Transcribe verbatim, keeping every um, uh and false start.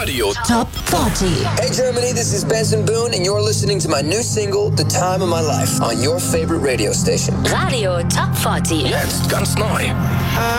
Radio Top vierzig. Hey Germany, this is Benson Boone and you're listening to my new single, The Time of My Life, on your favorite radio station. Radio Top vierzig. Jetzt ganz neu.